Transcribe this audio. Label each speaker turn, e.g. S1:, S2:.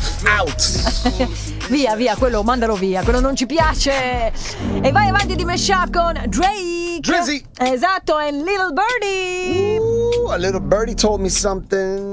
S1: out.
S2: Via, quello mandalo via, quello non ci piace. E vai avanti di mashup con Drake.
S1: Drizzy.
S2: Esatto, e Little Birdie.
S1: Ooh, a little birdie told me something.